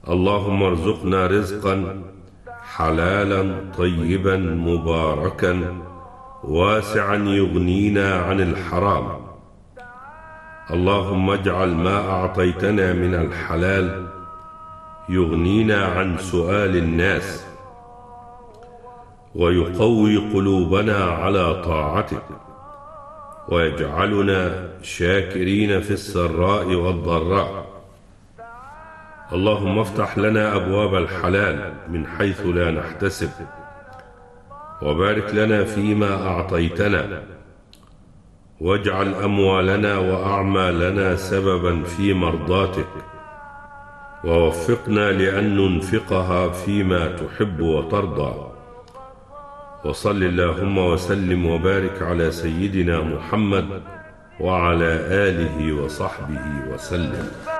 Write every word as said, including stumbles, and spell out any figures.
اللهم ارزقنا رزقا حلالا طيبا مباركا واسعا يغنينا عن الحرام. اللهم اجعل ما أعطيتنا من الحلال يغنينا عن سؤال الناس ويقوي قلوبنا على طاعتك ويجعلنا شاكرين في السراء والضراء. اللهم افتح لنا أبواب الحلال من حيث لا نحتسب، وبارك لنا فيما أعطيتنا، واجعل أموالنا وأعمالنا سببا في مرضاتك، ووفقنا لأن ننفقها فيما تحب وترضى. وصل اللهم وسلم وبارك على سيدنا محمد وعلى آله وصحبه وسلم.